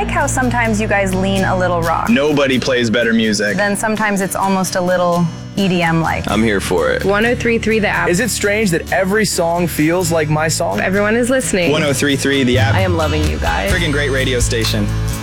like how sometimes you guys lean a little rock. Nobody plays better music. Then sometimes it's almost a little EDM-like. I'm here for it. 103.3 The App. Is it strange that every song feels like my song? Everyone is listening. 103.3 The App. I am loving you guys. Friggin' great radio station.